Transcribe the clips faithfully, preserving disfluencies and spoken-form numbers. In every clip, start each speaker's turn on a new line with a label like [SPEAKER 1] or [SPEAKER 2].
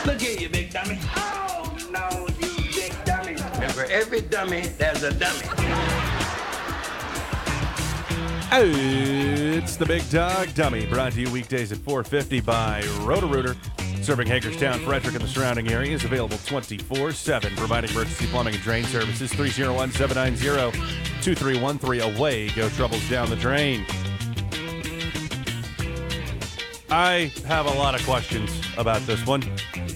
[SPEAKER 1] Look here, you big dummy. Oh, no, you big dummy. And for every dummy, there's a dummy.
[SPEAKER 2] It's the Big Dog Dummy, brought to you weekdays at four fifty by Roto-Rooter, serving Hagerstown, Frederick, and the surrounding areas. Available twenty-four seven, providing emergency plumbing and drain services. three oh one, seven nine zero, two three one three. Away go troubles down the drain. I have a lot of questions about this one.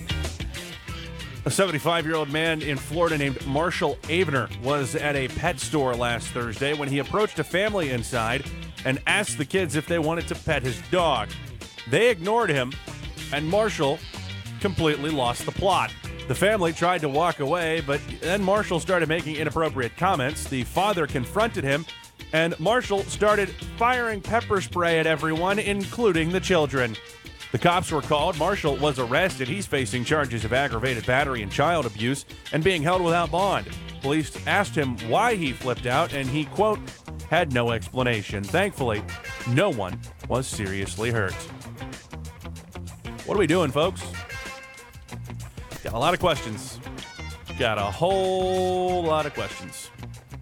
[SPEAKER 2] A seventy-five-year-old man in Florida named Marshall Avener was at a pet store last Thursday when he approached a family inside and asked the kids if they wanted to pet his dog. They ignored him, and Marshall completely lost the plot. The family tried to walk away, but then Marshall started making inappropriate comments. The father confronted him, and Marshall started firing pepper spray at everyone, including the children. The cops were called. Marshall was arrested. He's facing charges of aggravated battery and child abuse and being held without bond. Police asked him why he flipped out, and he, quote, had no explanation. Thankfully, no one was seriously hurt. What are we doing, folks? Got a lot of questions. Got a whole lot of questions.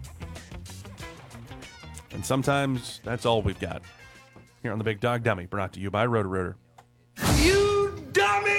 [SPEAKER 2] And sometimes that's all we've got. Here on the Big Dog Dummy, brought to you by Roto-Rooter.
[SPEAKER 1] You dummy!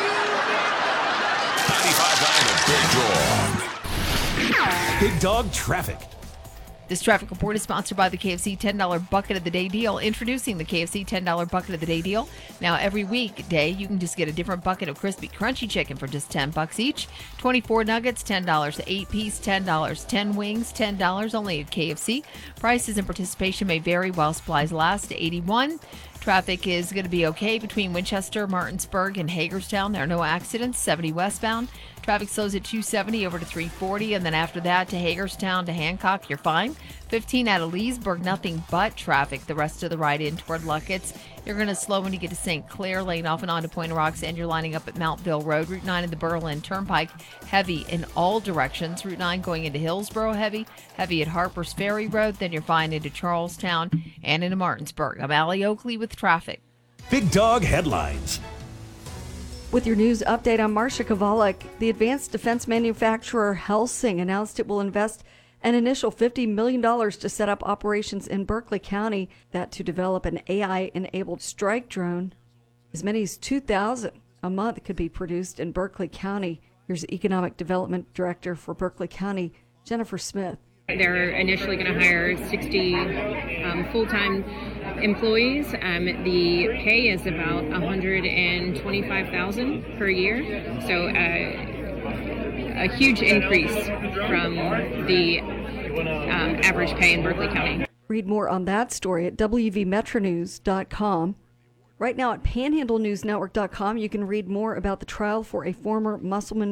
[SPEAKER 3] ninety-five point nine Big Dog. Big Dog Traffic.
[SPEAKER 4] This traffic report is sponsored by the K F C ten dollar Bucket of the Day deal. Introducing the K F C ten dollar Bucket of the Day deal. Now, every weekday, you can just get a different bucket of crispy, crunchy chicken for just ten bucks each. twenty-four nuggets, ten dollars. eight piece, ten dollars. ten wings, ten dollars only at K F C. Prices and participation may vary while supplies last. eighty-one. Traffic is going to be okay between Winchester, Martinsburg, and Hagerstown. There are no accidents. seventy westbound. Traffic slows at two seventy over to three forty, and then after that to Hagerstown to Hancock, you're fine. fifteen out of Leesburg, nothing but traffic. The rest of the ride in toward Luckett's. You're going to slow when you get to Saint Clair Lane off and on to Point of Rocks, and you're lining up at Mountville Road. Route nine in the Berlin Turnpike, heavy in all directions. Route nine going into Hillsborough, heavy. Heavy at Harper's Ferry Road. Then you're fine into Charlestown and into Martinsburg. I'm Allie Oakley with traffic.
[SPEAKER 3] Big Dog Headlines.
[SPEAKER 5] With your news update, I'm Marcia Kovalik. The advanced defense manufacturer Helsing announced it will invest an initial fifty million dollars to set up operations in Berkeley County, that to develop an A I-enabled strike drone. As many as two thousand a month could be produced in Berkeley County. Here's Economic Development Director for Berkeley County, Jennifer Smith.
[SPEAKER 6] They're initially going to hire sixty um, full-time employees. Um, the pay is about one hundred twenty-five thousand dollars per year, so uh, a huge increase from the um, average pay in Berkeley County.
[SPEAKER 5] Read more on that story at W V Metro News dot com. Right now at Panhandle News Network dot com, you can read more about the trial for a former Musselman